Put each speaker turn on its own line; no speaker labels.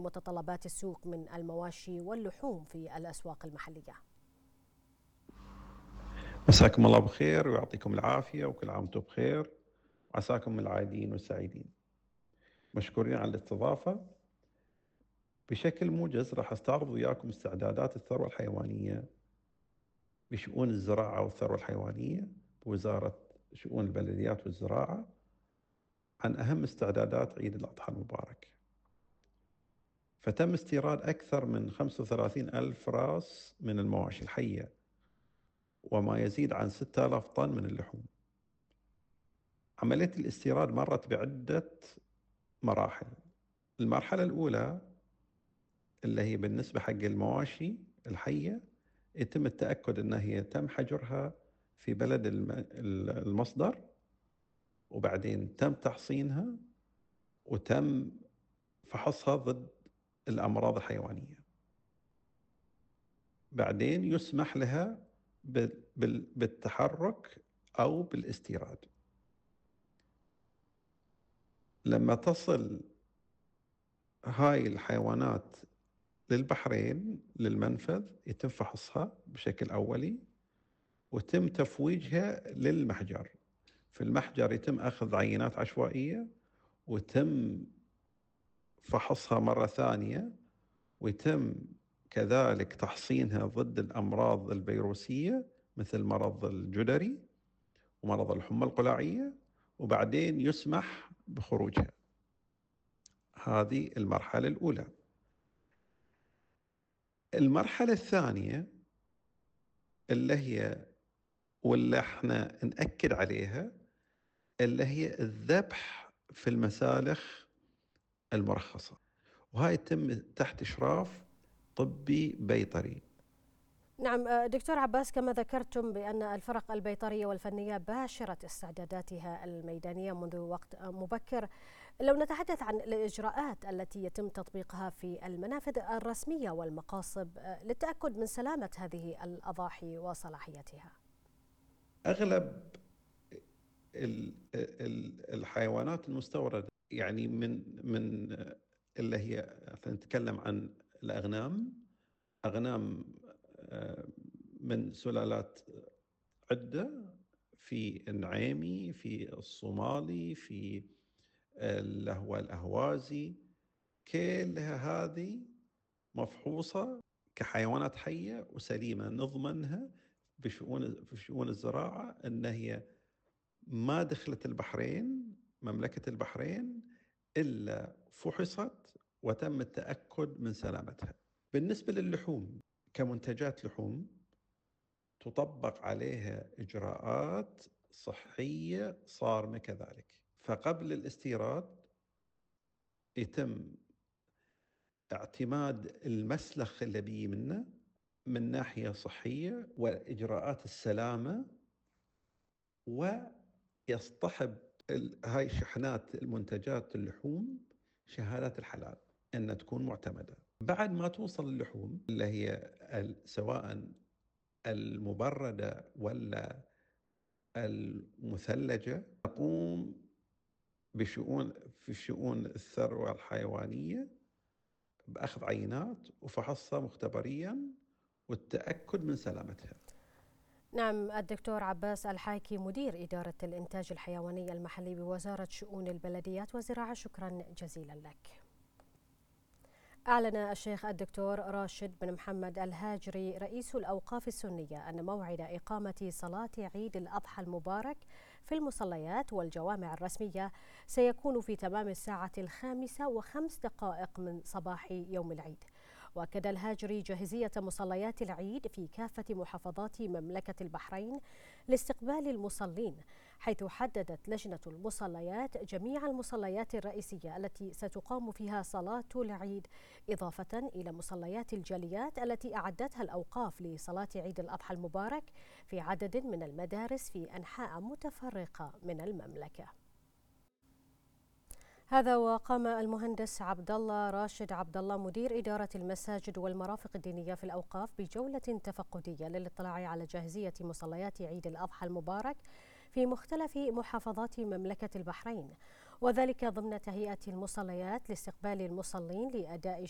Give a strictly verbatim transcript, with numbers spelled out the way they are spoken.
متطلبات السوق من المواشي واللحوم في الأسواق المحلية؟
مساكم الله بخير ويعطيكم العافية وكل عام وانتم بخير، وعساكم العايدين والسعيدين. مشكورين على الاستضافة. بشكل موجز راح استعرض وياكم استعدادات الثروة الحيوانية بشؤون الزراعة والثروة الحيوانية بوزارة شؤون البلديات والزراعة عن أهم استعدادات عيد الأضحى المبارك. فتم استيراد أكثر من خمسة وثلاثين ألف راس من المواشي الحية وما يزيد عن ستة آلاف طن من اللحوم. عملية الاستيراد مرت بعدة مراحل. المرحلة الأولى اللي هي بالنسبة حق المواشي الحية يتم التأكد أنها هي تم حجرها في بلد المصدر، وبعدين تم تحصينها وتم فحصها ضد الأمراض الحيوانية. بعدين يسمح لها بالتحرك أو بالاستيراد. لما تصل هاي الحيوانات للبحرين للمنفذ يتم فحصها بشكل أولي وتم تفويجها للمحجر. في المحجر يتم أخذ عينات عشوائية وتم فحصها مرة ثانية، ويتم كذلك تحصينها ضد الأمراض الفيروسية مثل مرض الجدري ومرض الحمى القلاعية، وبعدين يسمح بخروجها. هذه المرحلة الأولى. المرحلة الثانية اللي هي واللي احنا نأكد عليها اللي هي الذبح في المسالخ المرخصة، وهاي تم تحت إشراف طبي بيطري.
نعم دكتور عباس، كما ذكرتم بأن الفرق البيطرية والفنية باشرت استعداداتها الميدانية منذ وقت مبكر. لو نتحدث عن الإجراءات التي يتم تطبيقها في المنافذ الرسمية والمقاصب للتأكد من سلامة هذه الأضاحي وصلاحيتها.
أغلب الحيوانات المستوردة يعني من من اللي هي نتكلم عن الأغنام، أغنام من سلالات عدة، في النعيمي، في الصومالي، في اللي هو الأهوازي، كلها هذه مفحوصة كحيوانات حية وسليمة، نضمنها بشؤون في شؤون الزراعة أن هي ما دخلت البحرين مملكة البحرين إلا فحصت وتم التأكد من سلامتها. بالنسبة للحوم كمنتجات لحوم تطبق عليها إجراءات صحية صارمة كذلك. فقبل الاستيراد يتم اعتماد المسلخ اللي بيه منه من ناحية صحية وإجراءات السلامة، ويصطحب هاي شحنات المنتجات اللحوم شهادات الحلال أن تكون معتمدة. بعد ما توصل اللحوم اللي هي سواء المبردة ولا المثلجة تقوم بشؤون في شؤون الثروة الحيوانية بأخذ عينات وفحصها مختبريا والتأكد من سلامتها.
نعم الدكتور عباس الحايكي، مدير إدارة الإنتاج الحيواني المحلي بوزارة شؤون البلديات والزراعة، شكرا جزيلا لك. أعلن الشيخ الدكتور راشد بن محمد الهاجري رئيس الأوقاف السنية أن موعد إقامة صلاة عيد الأضحى المبارك في المصليات والجوامع الرسمية سيكون في تمام الساعة الخامسة وخمس دقائق من صباح يوم العيد. وأكد الهاجري جاهزية مصليات العيد في كافة محافظات مملكة البحرين لاستقبال المصلين، حيث حددت لجنة المصليات جميع المصليات الرئيسية التي ستقام فيها صلاة العيد، إضافة إلى مصليات الجاليات التي أعدتها الأوقاف لصلاة عيد الأضحى المبارك في عدد من المدارس في أنحاء متفرقة من المملكة. هذا وقام المهندس عبد الله راشد عبد الله مدير إدارة المساجد والمرافق الدينية في الأوقاف بجولة تفقدية للاطلاع على جاهزية مصليات عيد الأضحى المبارك في مختلف محافظات مملكة البحرين، وذلك ضمن تهيئة المصليات لاستقبال المصلين لأداء